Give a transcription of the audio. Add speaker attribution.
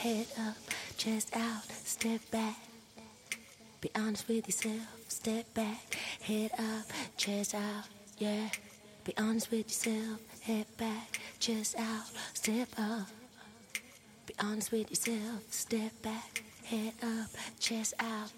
Speaker 1: head up, chest out, step back. Be honest with yourself, step back, head up, chest out, yeah. Be honest with yourself, head back, chest out, step up. Be honest with yourself, step back, head up, chest out.